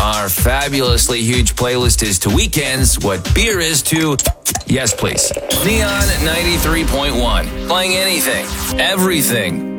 Our fabulously huge playlist is to weekends what beer is to... Yes, please. Neon 93.1. Playing anything, everything.